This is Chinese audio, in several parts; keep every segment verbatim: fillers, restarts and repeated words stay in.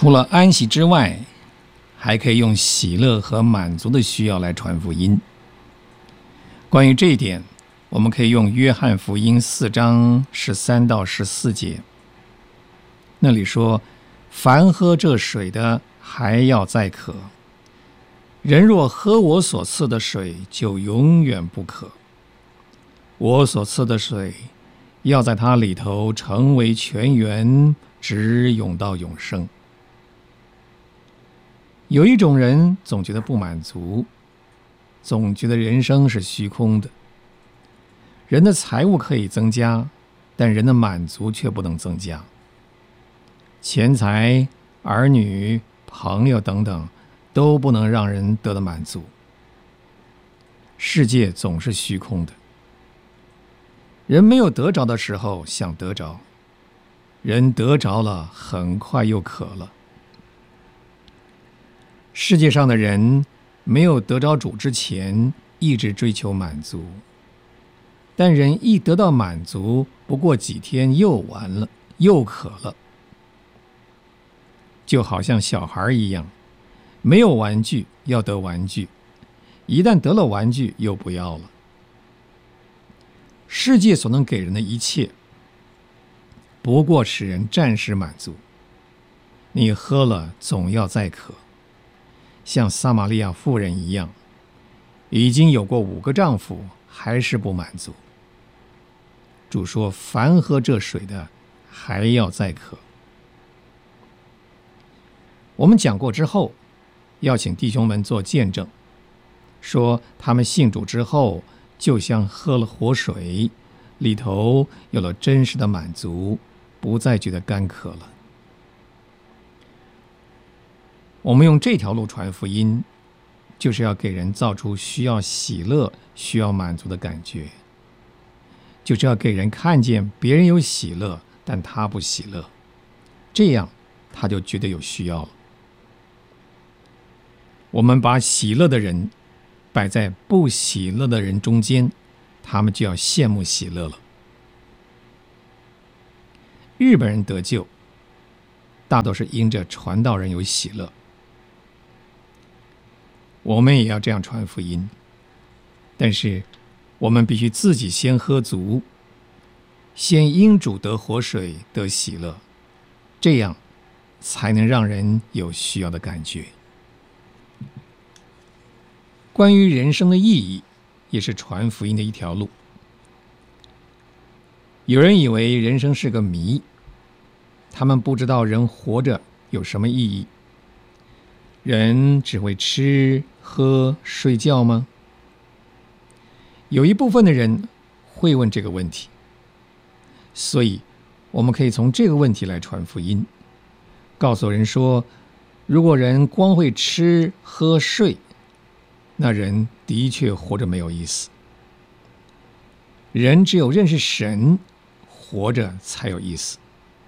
除了安息之外，还可以用喜乐和满足的需要来传福音。关于这一点，我们可以用约翰福音四章十三到十四节，那里说：凡喝这水的，还要再渴；人若喝我所赐的水，就永远不渴。我所赐的水，要在它里头成为泉源，直涌到永生。有一种人总觉得不满足，总觉得人生是虚空的。人的财物可以增加，但人的满足却不能增加。钱财、儿女、朋友等等，都不能让人得到满足。世界总是虚空的。人没有得着的时候想得着，人得着了，很快又渴了。世界上的人没有得着主之前，一直追求满足，但人一得到满足，不过几天又完了，又渴了。就好像小孩一样，没有玩具要得玩具，一旦得了玩具又不要了。世界所能给人的一切，不过使人暂时满足。你喝了总要再渴，像撒玛利亚妇人一样，已经有过五个丈夫，还是不满足。主说：凡喝这水的，还要再渴。我们讲过之后，要请弟兄们做见证，说他们信主之后，就像喝了活水，里头有了真实的满足，不再觉得干渴了。我们用这条路传福音，就是要给人造出需要喜乐、需要满足的感觉，就是要给人看见别人有喜乐，但他不喜乐，这样他就觉得有需要了。我们把喜乐的人摆在不喜乐的人中间，他们就要羡慕喜乐了。日本人得救，大都是因着传道人有喜乐。我们也要这样传福音，但是我们必须自己先喝足，先因主得活水，得喜乐，这样才能让人有需要的感觉。关于人生的意义，也是传福音的一条路。有人以为人生是个谜，他们不知道人活着有什么意义。人只会吃、喝、睡觉吗？有一部分的人会问这个问题，所以我们可以从这个问题来传福音，告诉人说，如果人光会吃、喝、睡，那人的确活着没有意思。人只有认识神，活着才有意思。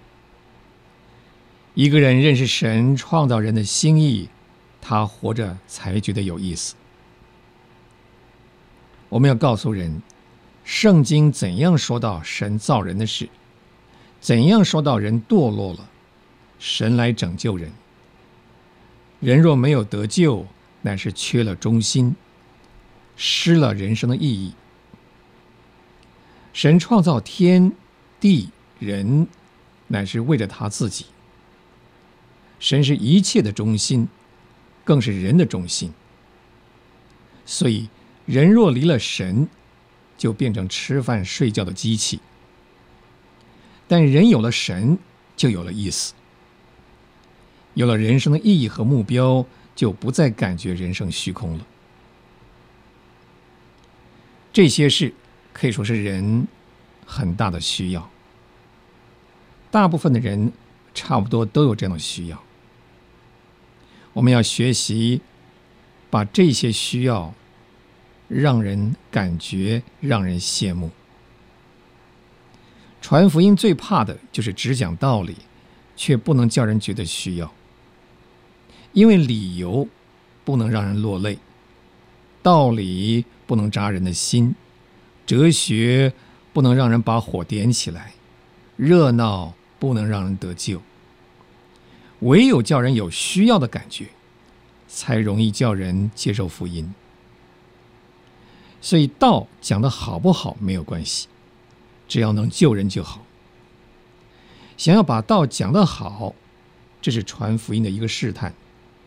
一个人认识神创造人的心意，他活着才觉得有意思。我们要告诉人，圣经怎样说到神造人的事，怎样说到人堕落了，神来拯救人。人若没有得救，乃是缺了忠心，失了人生的意义。神创造天地人，乃是为了他自己。神是一切的中心，更是人的中心。所以人若离了神，就变成吃饭睡觉的机器。但人有了神，就有了意思，有了人生的意义和目标，就不再感觉人生虚空了。这些事可以说是人很大的需要，大部分的人差不多都有这样的需要。我们要学习把这些需要让人感觉，让人羡慕。传福音最怕的就是只讲道理，却不能叫人觉得需要。因为理由不能让人落泪，道理不能扎人的心，哲学不能让人把火点起来，热闹不能让人得救。 唯有叫人有需要的感觉，才容易叫人接受福音。所以道讲得好不好没有关系，只要能救人就好。想要把道讲得好，这是传福音的一个试探。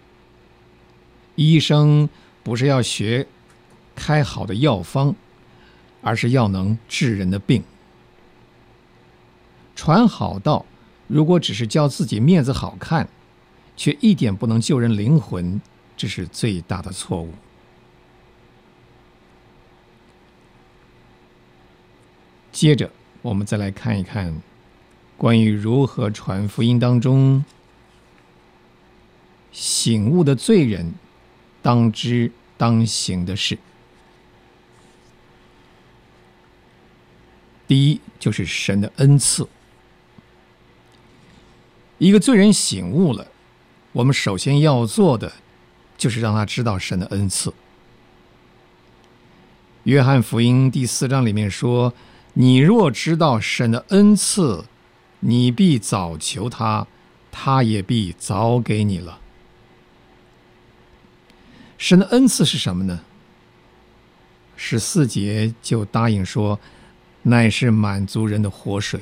医生不是要学开好的药方，而是要能治人的病。传好道，如果只是叫自己面子好看，却一点不能救人灵魂，这是最大的错误。接着我们再来看一看关于如何传福音当中醒悟的罪人当知当行的事。第一，就是神的恩赐。一个罪人醒悟了，我们首先要做的就是让他知道神的恩赐。约翰福音第四章里面说，你若知道神的恩赐，你必早求他，他也必早给你了。神的恩赐是什么呢？十四节就答应说，乃是满足人的活水。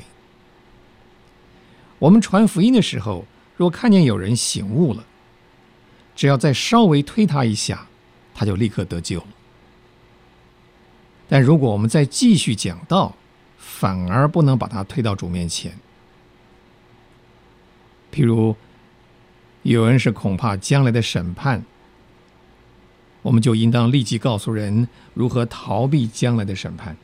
我们传福音的时候，若看见有人醒悟了，只要再稍微推他一下，他就立刻得救了。但如果我们再继续讲道，反而不能把他推到主面前。譬如有人是恐怕将来的审判，我们就应当立即告诉人如何逃避将来的审判。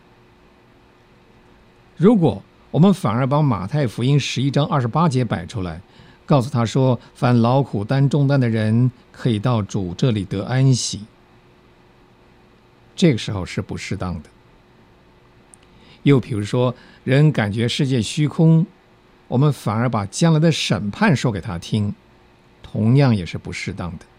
如果我们反而把马太福音十一章二十八节摆出来，告诉他说，凡劳苦担重担的人可以到主这里得安息，这个时候是不适当的。又比如说，人感觉世界虚空，我们反而把将来的审判说给他听，同样也是不适当的。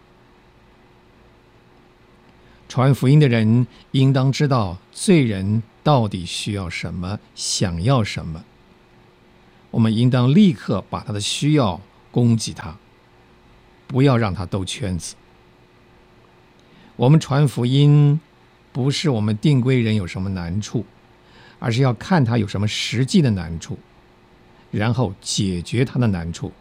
传福音的人应当知道罪人到底需要什么，想要什么，我们应当立刻把他的需要供给他，不要让他兜圈子。我们传福音不是我们定规人有什么难处，而是要看他有什么实际的难处，然后解决他的难处。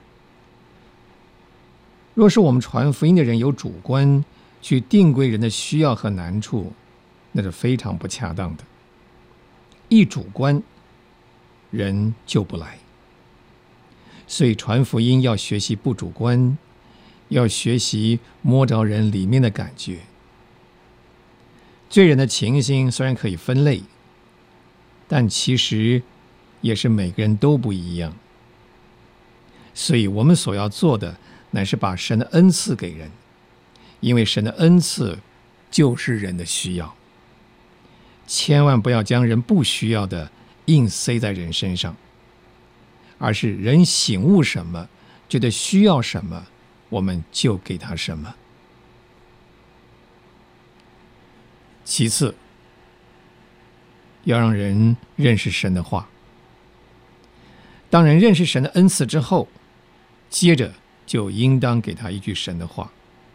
若是我们传福音的人有主观去定规人的需要和难处，那是非常不恰当的。一主观，人就不来。所以传福音要学习不主观，要学习摸着人里面的感觉。罪人的情形虽然可以分类，但其实也是每个人都不一样。所以我们所要做的乃是把神的恩赐给人，因为神的恩赐就是人的需要。千万不要将人不需要的硬塞在人身上，而是人醒悟什么，觉得需要什么，我们就给他什么。其次，要让人认识神的话。当人认识神的恩赐之后，接着就应当给他一句神的话。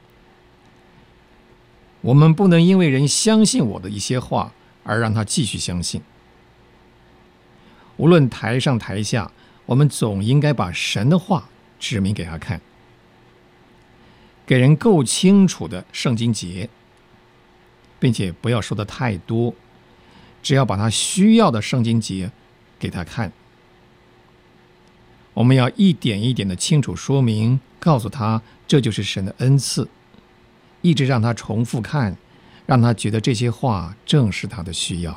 我们不能因为人相信我的一些话而让他继续相信。无论台上台下，我们总应该把神的话指明给他看，给人够清楚的圣经节，并且不要说的太多，只要把他需要的圣经节给他看。我们要一点一点的清楚说明，告诉他这就是神的恩赐，一直让他重复看，让他觉得这些话正是他的需要。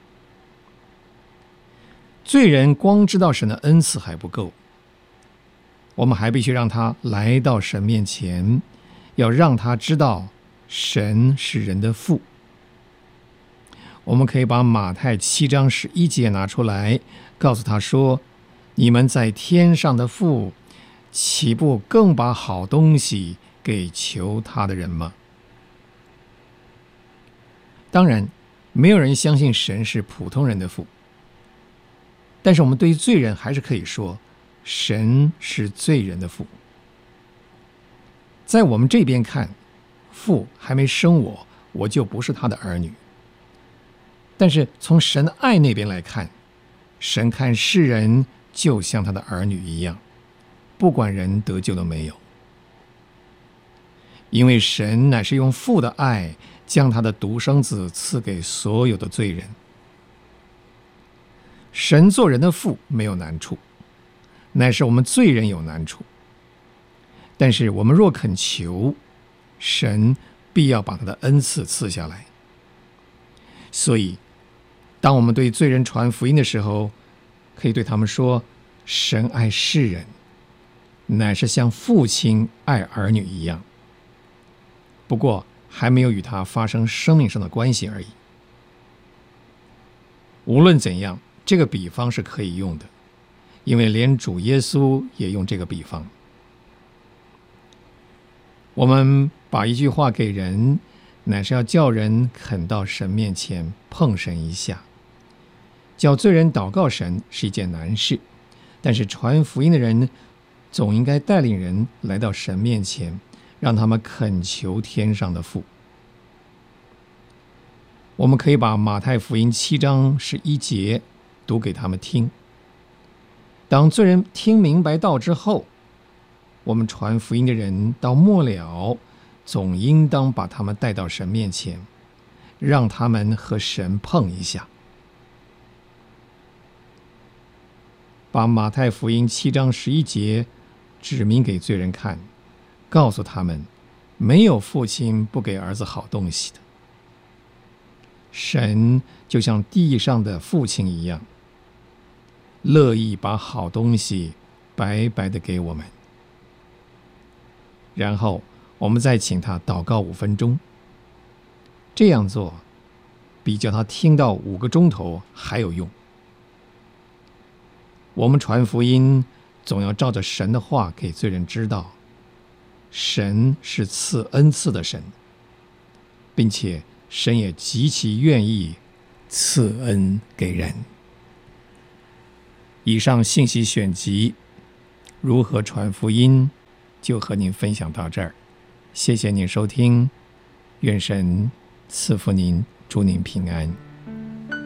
罪人光知道神的恩赐还不够，我们还必须让他来到神面前，要让他知道神是人的父。我们可以把马太七章十一节拿出来，告诉他说，你们在天上的父，岂不更把好东西给求他的人吗？当然，没有人相信神是普通人的父，但是我们对于罪人还是可以说，神是罪人的父。 在我们这边看，父还没生我，我就不是他的儿女。但是从神的爱那边来看，神看世人就像他的儿女一样，不管人得救了没有。因为神乃是用父的爱，将他的独生子赐给所有的罪人。神做人的父没有难处，乃是我们罪人有难处。但是我们若恳求，神必要把他的恩赐赐下来。所以当我们对罪人传福音的时候，可以对他们说，神爱世人，乃是像父亲爱儿女一样，不过还没有与他发生生命上的关系而已。无论怎样，这个比方是可以用的，因为连主耶稣也用这个比方。我们把一句话给人，乃是要叫人肯到神面前碰神一下。叫罪人祷告神是一件难事，但是传福音的人总应该带领人来到神面前，让他们恳求天上的父。我们可以把马太福音七章十一节读给他们听。当罪人听明白道之后，我们传福音的人到末了，总应当把他们带到神面前，让他们和神碰一下。把马太福音七章十一节指明给罪人看，告诉他们，没有父亲不给儿子好东西的。神就像地上的父亲一样，乐意把好东西白白的给我们。然后我们再请他祷告五分钟，这样做比叫他听到五个钟头还有用。我们传福音总要照着神的话给罪人知道，神是赐恩赐的神，并且神也极其愿意赐恩给人。以上信息选集如何传福音就和您分享到这儿，谢谢您收听，愿神赐福您，祝您平安。